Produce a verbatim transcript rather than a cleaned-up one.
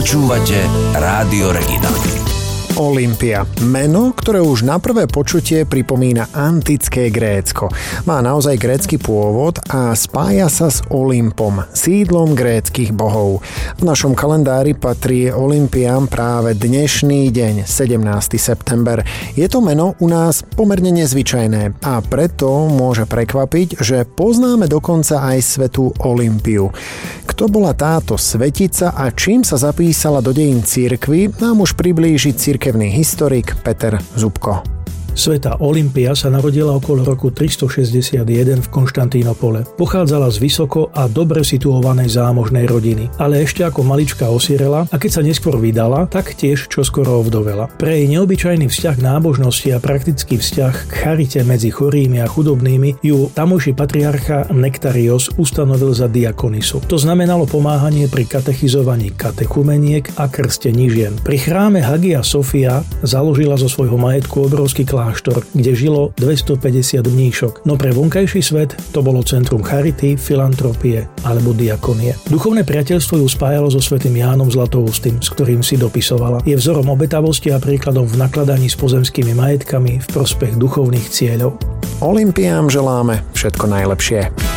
Počúvate Rádio Regina. Olympia. Meno, ktoré už na prvé počutie pripomína antické Grécko. Má naozaj grécky pôvod a spája sa s Olympom, sídlom gréckych bohov. V našom kalendári patrí Olympiám práve dnešný deň, sedemnásteho september. Je to meno u nás pomerne nezvyčajné a preto môže prekvapiť, že poznáme dokonca aj svätú Olympiu. Kto bola táto svetica a čím sa zapísala do dejín cirkvi, nám už priblíži cirkevný historik Peter Zubko. Svätá Olympia sa narodila okolo roku tristošesťdesiatjeden v Konštantínopole. Pochádzala z vysoko a dobre situovanej zámožnej rodiny, ale ešte ako malička osirela a keď sa neskôr vydala, tak tiež čoskoro ovdovela. Pre jej neobyčajný vzťah k nábožnosti a praktický vzťah k charite medzi chorými a chudobnými ju tamojší patriarcha Nektarios ustanovil za diakonisu. To znamenalo pomáhanie pri katechizovaní katechumeniek a krstení žien. Pri chráme Hagia Sophia založila zo svojho majetku obrovský kláštor, kde žilo dvestopäťdesiat mníšok, no pre vonkajší svet to bolo centrum charity, filantropie alebo diakonie. Duchovné priateľstvo ju spájalo so svätým Jánom Zlatoustym, s ktorým si dopisovala. Je vzorom obetavosti a príkladom v nakladaní s pozemskými majetkami v prospech duchovných cieľov. Olympiám želáme všetko najlepšie.